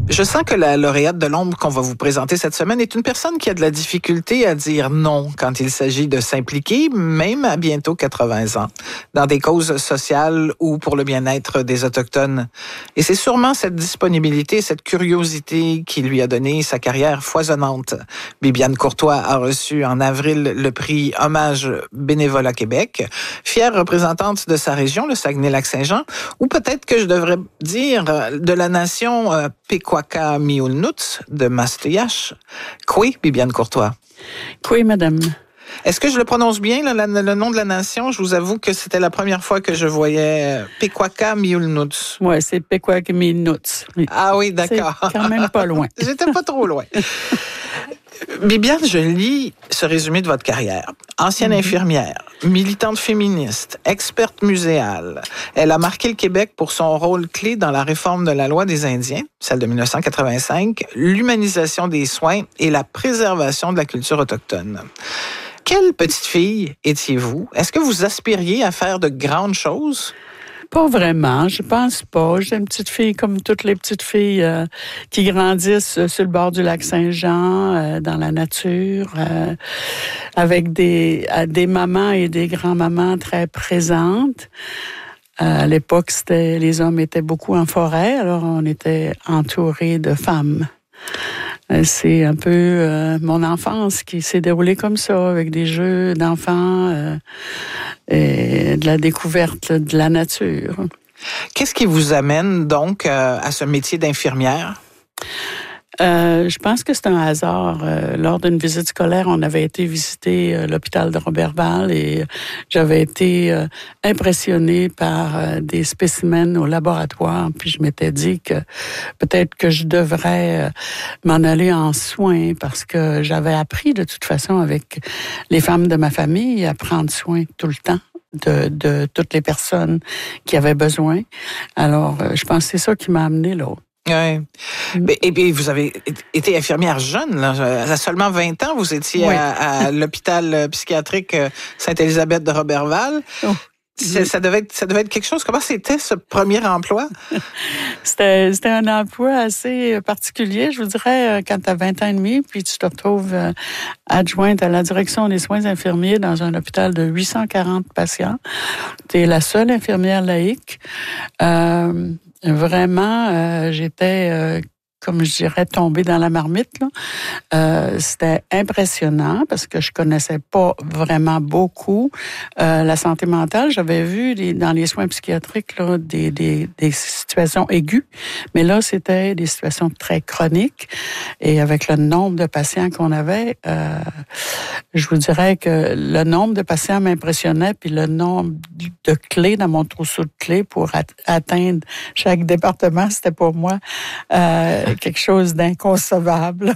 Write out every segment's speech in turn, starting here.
Je sens que la lauréate de l'ombre qu'on va vous présenter cette semaine est une personne qui a de la difficulté à dire non quand il s'agit de s'impliquer, même à bientôt 80 ans, dans des causes sociales ou pour le bien-être des Autochtones. Et c'est sûrement cette disponibilité, cette curiosité qui lui a donné sa carrière foisonnante. Bibiane Courtois a reçu en avril le prix Hommage Bénévolat Québec, fière représentante de sa région, le Saguenay-Lac-Saint-Jean, ou peut-être que je devrais dire de la nation Pequaka-Miulnuts de Mastéache. Kwe, Bibiane Courtois. Kwe, madame. Est-ce que je le prononce bien, le nom de la nation? Je vous avoue que c'était la première fois que je voyais Pequaka-Miulnuts. Oui, c'est Pequaka-Miulnuts. Ah oui, d'accord. C'est quand même pas loin. J'étais pas trop loin. Bibiane, je lis ce résumé de votre carrière. Ancienne infirmière, militante féministe, experte muséale. Elle a marqué le Québec pour son rôle clé dans la réforme de la loi des Indiens, celle de 1985, l'humanisation des soins et la préservation de la culture autochtone. Quelle petite fille étiez-vous? Est-ce que vous aspiriez à faire de grandes choses? Pas vraiment, je pense pas. J'ai une petite fille comme toutes les petites filles qui grandissent sur le bord du lac Saint-Jean, dans la nature, avec des mamans et des grands-mamans très présentes. À l'époque, les hommes étaient beaucoup en forêt, alors on était entourés de femmes. C'est un peu mon enfance qui s'est déroulée comme ça, avec des jeux d'enfants et de la découverte de la nature. Qu'est-ce qui vous amène donc à ce métier d'infirmière? Je pense que c'est un hasard. Lors d'une visite scolaire, on avait été visiter l'hôpital de Roberval et j'avais été impressionnée par des spécimens au laboratoire. Puis je m'étais dit que peut-être que je devrais m'en aller en soins parce que j'avais appris de toute façon avec les femmes de ma famille à prendre soin tout le temps de toutes les personnes qui avaient besoin. Alors, je pense que c'est ça qui m'a amenée là. Oui. Et puis, vous avez été infirmière jeune, là. À seulement 20 ans, vous étiez à l'hôpital psychiatrique Sainte-Élisabeth de Roberval. Oh. Ça devait être quelque chose. Comment c'était ce premier emploi? C'était un emploi assez particulier, je vous dirais, quand tu as 20 ans et demi, puis tu te retrouves adjointe à la direction des soins infirmiers dans un hôpital de 840 patients. Tu es la seule infirmière laïque. Vraiment, j'étais, comme je dirais, tombée dans la marmite, là. C'était impressionnant parce que je connaissais pas vraiment beaucoup la santé mentale. J'avais vu dans les soins psychiatriques là, des situations aiguës, mais là, c'était des situations très chroniques. Et avec le nombre de patients qu'on avait, je vous dirais que le nombre de patients m'impressionnait, puis le nombre de clés dans mon trousseau de clés pour atteindre chaque département, c'était pour moi quelque chose d'inconcevable.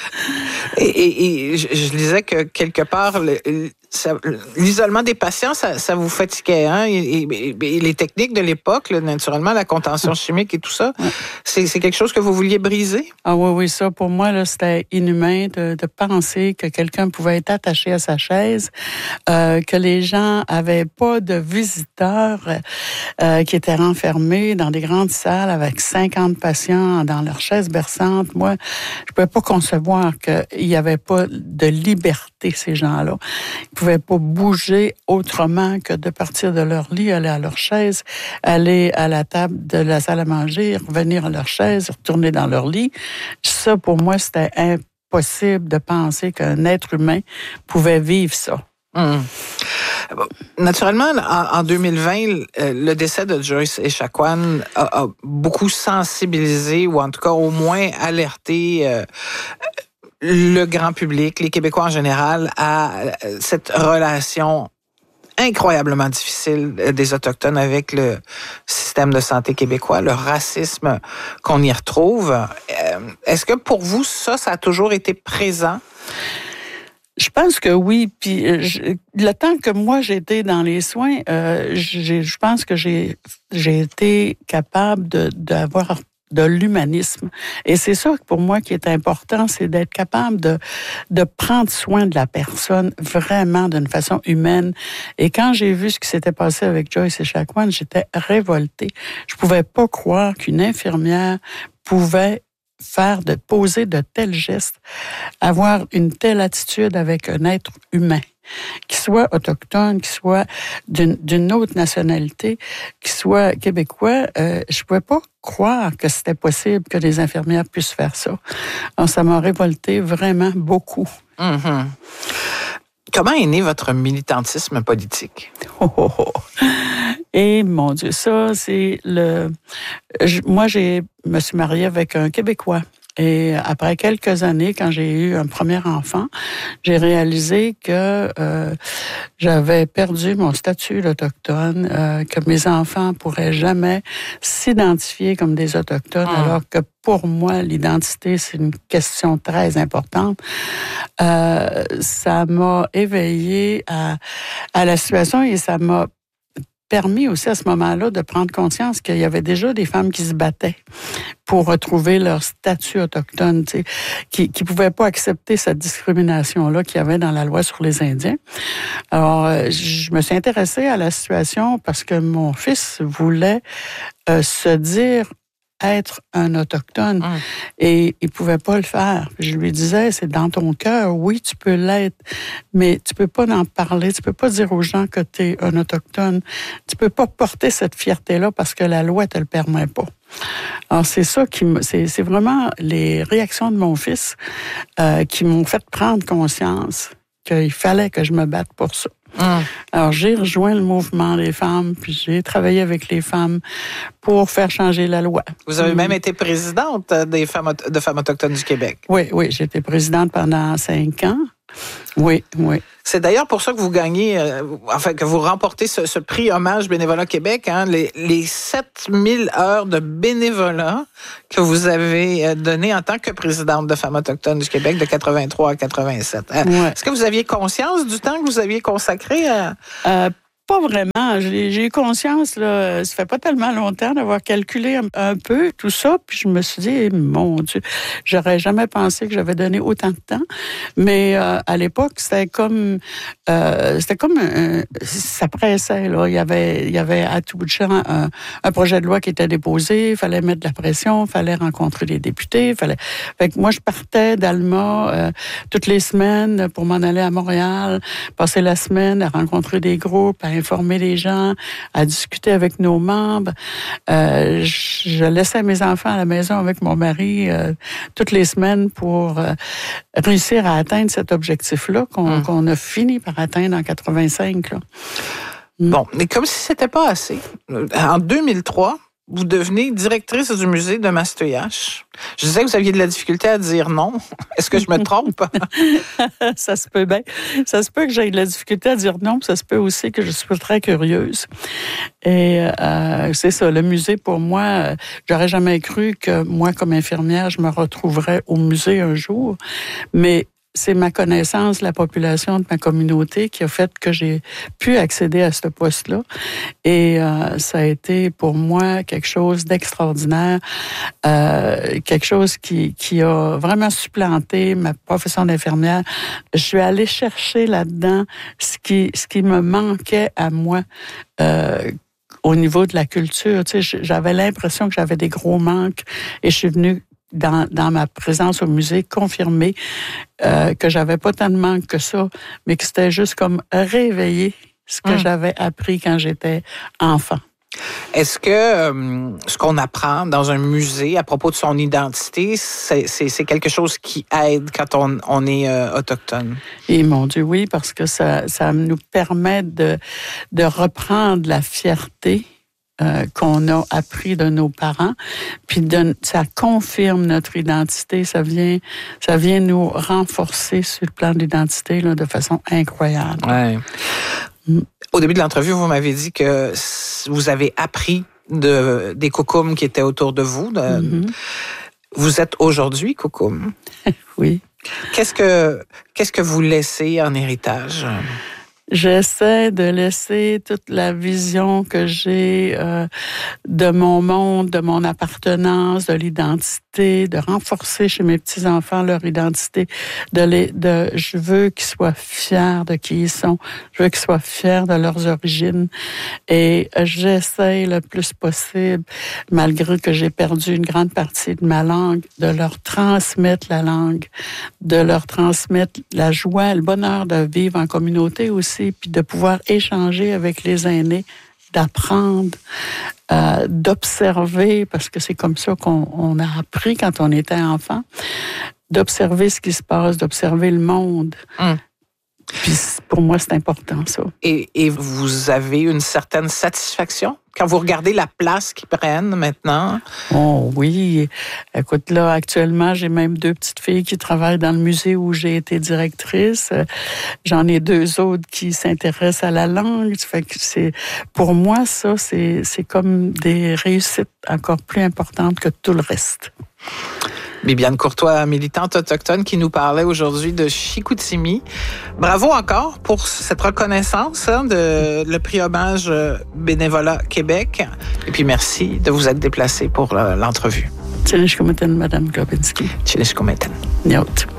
Et je disais que quelque part, l'isolement des patients, ça vous fatiguait, hein? Et les techniques de l'époque, là, naturellement, la contention chimique et tout ça, c'est quelque chose que vous vouliez briser? Ah oui, ça, pour moi, là, c'était inhumain de penser que quelqu'un pouvait être attaché à sa chaise, que les gens avaient pas de visiteurs qui étaient renfermés dans des grandes salles avec 50 patients dans leur chaise berçante. Moi, je pouvais pas concevoir qu'il y avait pas de liberté, ces gens-là. Ils pouvaient pas bouger autrement que de partir de leur lit, aller à leur chaise, aller à la table de la salle à manger, revenir à leur chaise, retourner dans leur lit. Ça, pour moi, c'était impossible de penser qu'un être humain pouvait vivre ça. Naturellement, en 2020, le décès de Joyce Echaquan a beaucoup sensibilisé, ou en tout cas au moins alerté le grand public, les Québécois en général, à cette relation incroyablement difficile des Autochtones avec le système de santé québécois, le racisme qu'on y retrouve. Est-ce que pour vous, ça a toujours été présent? Je pense que oui. Puis le temps que moi j'étais dans les soins, je pense que j'ai été capable d'avoir de l'humanisme. Et c'est ça pour moi qui est important, c'est d'être capable de prendre soin de la personne vraiment d'une façon humaine. Et quand j'ai vu ce qui s'était passé avec Joyce Echaquan, j'étais révoltée. Je pouvais pas croire qu'une infirmière pouvait poser de tels gestes, avoir une telle attitude avec un être humain, qui soit autochtone, qui soit d'une autre nationalité, qui soit québécois, je pouvais pas croire que c'était possible que les infirmières puissent faire ça. Alors, ça m'a révolté vraiment beaucoup. Mm-hmm. Comment est né votre militantisme politique? Et mon Dieu, ça, c'est moi, me suis mariée avec un Québécois. Et après quelques années, quand j'ai eu un premier enfant, j'ai réalisé que j'avais perdu mon statut d'autochtone, que mes enfants pourraient jamais s'identifier comme des autochtones, alors que pour moi, l'identité, c'est une question très importante. Ça m'a éveillée à la situation et ça m'a permis aussi à ce moment-là de prendre conscience qu'il y avait déjà des femmes qui se battaient pour retrouver leur statut autochtone, tu sais, qui pouvaient pas accepter cette discrimination-là qu'il y avait dans la loi sur les Indiens. Alors, je me suis intéressée à la situation parce que mon fils voulait se dire être un autochtone et il pouvait pas le faire. Je lui disais, c'est dans ton cœur, oui, tu peux l'être, mais tu peux pas en parler, tu peux pas dire aux gens que tu es un autochtone. Tu peux pas porter cette fierté-là parce que la loi te le permet pas. Alors, c'est ça c'est vraiment les réactions de mon fils qui m'ont fait prendre conscience qu'il fallait que je me batte pour ça. Alors, j'ai rejoint le mouvement des femmes, puis j'ai travaillé avec les femmes pour faire changer la loi. Vous avez même été présidente de Femmes autochtones du Québec. Oui, j'ai été présidente pendant 5 ans. Oui. C'est d'ailleurs pour ça que vous gagnez, que vous remportez ce prix Hommage Bénévolat Québec, hein, les 7000 heures de bénévolat que vous avez donné en tant que présidente de Femmes autochtones du Québec de 83 à 87. Est-ce que vous aviez conscience du temps que vous aviez consacré à... Pas vraiment. J'ai eu conscience, là, ça fait pas tellement longtemps d'avoir calculé un peu tout ça, puis je me suis dit, mon Dieu, j'aurais jamais pensé que j'avais donné autant de temps. Mais à l'époque, c'était comme ça pressait, là. Il y avait à tout bout de champ un projet de loi qui était déposé, il fallait mettre de la pression, il fallait rencontrer les députés, fait que moi je partais d'Alma toutes les semaines pour m'en aller à Montréal, passer la semaine à rencontrer des groupes, à informer les gens, à discuter avec nos membres. Je laissais mes enfants à la maison avec mon mari toutes les semaines pour réussir à atteindre cet objectif-là qu'on a fini par atteindre en 85. Là. Bon, mais comme si c'était pas assez, en 2003, vous devenez directrice du musée de Mastheuiach. Je disais que vous aviez de la difficulté à dire non. Est-ce que je me trompe? Ça se peut bien. Ça se peut que j'aie de la difficulté à dire non, puis ça se peut aussi que je sois très curieuse. Et c'est ça, le musée, pour moi, j'aurais jamais cru que moi, comme infirmière, je me retrouverais au musée un jour. Mais c'est ma connaissance de la population de ma communauté qui a fait que j'ai pu accéder à ce poste-là. Et ça a été pour moi quelque chose d'extraordinaire, quelque chose qui a vraiment supplanté ma profession d'infirmière. Je suis allée chercher là-dedans ce qui me manquait à moi. Au niveau de la culture, tu sais, j'avais l'impression que j'avais des gros manques et je suis venue dans ma présence au musée, confirmer que j'avais pas tant de manque que ça, mais que c'était juste comme réveiller ce que j'avais appris quand j'étais enfant. Est-ce que ce qu'on apprend dans un musée à propos de son identité, c'est quelque chose qui aide quand on est autochtone? Et mon Dieu, oui, parce que ça nous permet de reprendre la fierté qu'on a appris de nos parents, puis ça confirme notre identité, ça vient nous renforcer sur le plan de l'identité là, de façon incroyable. Ouais. Au début de l'entrevue, vous m'avez dit que vous avez appris des Kukum qui étaient autour de vous. Vous êtes aujourd'hui Kukum. Oui. Qu'est-ce que vous laissez en héritage? J'essaie de laisser toute la vision que j'ai de mon monde, de mon appartenance, de l'identité, de renforcer chez mes petits-enfants leur identité. Je veux qu'ils soient fiers de qui ils sont. Je veux qu'ils soient fiers de leurs origines. Et j'essaie le plus possible, malgré que j'ai perdu une grande partie de ma langue, de leur transmettre la langue, de leur transmettre la joie, le bonheur de vivre en communauté aussi, puis de pouvoir échanger avec les aînés, d'apprendre, d'observer, parce que c'est comme ça qu'on a appris quand on était enfant, d'observer ce qui se passe, d'observer le monde. Puis pour moi, c'est important, ça. Et vous avez une certaine satisfaction quand vous regardez la place qu'ils prennent maintenant? Oh oui. Écoute, là, actuellement, j'ai même 2 petites filles qui travaillent dans le musée où j'ai été directrice. J'en ai 2 autres qui s'intéressent à la langue. Fait que pour moi, ça, c'est comme des réussites encore plus importantes que tout le reste. Bibiane Courtois, militante autochtone, qui nous parlait aujourd'hui de Chicoutimi. Bravo encore pour cette reconnaissance de le prix Hommage Bénévolat Québec. Et puis merci de vous être déplacée pour l'entrevue. Tchilishkumeten, Madame Globinski. Tchilishkumeten. Niot.